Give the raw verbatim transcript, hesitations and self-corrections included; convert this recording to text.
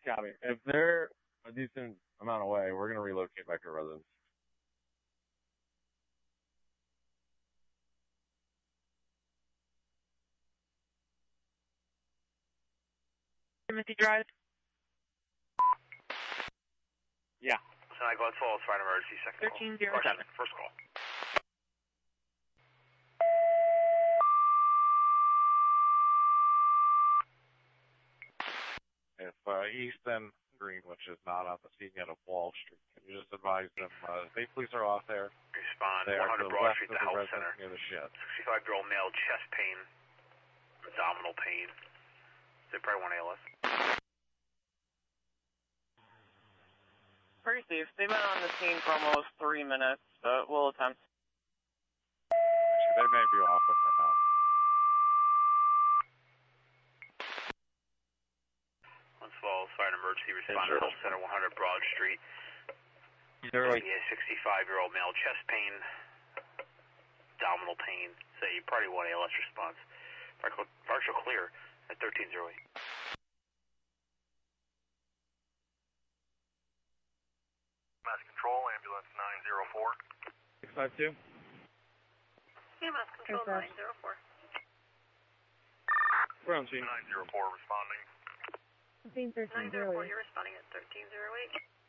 Copy. If they're a decent amount away, we're going to relocate back to residence. Timothy Drive? Yeah. So I go at twelve, fire emergency, second call. thirteen zero seven. First call. If uh, East and Greenwich is not on the scene yet of Wall Street, can you just advise them uh, state police are off there? Respond, They are one to hundred the Broad left Street, of the the health residence center. near the shed. sixty-five-year-old male, chest pain, abdominal pain. They probably want A L S. Received. They've been on the scene for almost three minutes, but we'll attempt. Actually, they may be off with her now. Once Falls, fire and emergency, respond to health center, one hundred Broad Street. Zero. Yeah, sixty-five-year-old male, chest pain, abdominal pain. So you probably want A L S response. Partial clear at thirteen oh eight. Mass control, ambulance nine zero four. six five two. Yeah, mass control nine zero four. We're on scene. nine zero four responding. nine zero four, you're responding at thirteen oh eight.